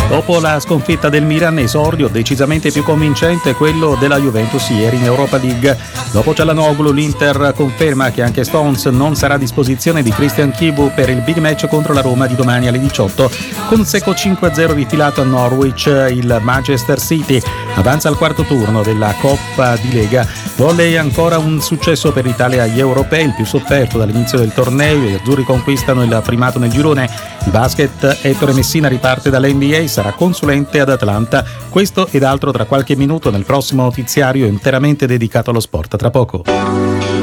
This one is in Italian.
Dopo la sconfitta del Milan, esordio decisamente più convincente quello della Juventus ieri in Europa League. Dopo Çalhanoğlu, l'Inter conferma che anche Stones non sarà a disposizione di Christian Chivu per il big match contro la Roma di domani alle 18. Con secco 5-0 rifilato a Norwich, il Manchester City avanza al quarto turno della Coppa di Lega. Volley ancora un successo per l'Italia agli europei, il più sofferto dall'inizio del torneo. Gli azzurri conquistano il primato nel girone. Il basket, Ettore Messina riparte dall'NBA, sarà consulente ad Atlanta. Questo ed altro tra qualche minuto nel prossimo notiziario interamente dedicato allo sport. Tra poco.